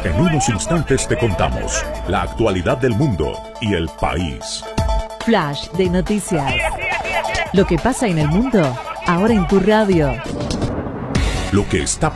En unos instantes te contamos la actualidad del mundo y el país. Flash de noticias. Lo que pasa en el mundo, ahora en tu radio. Lo que está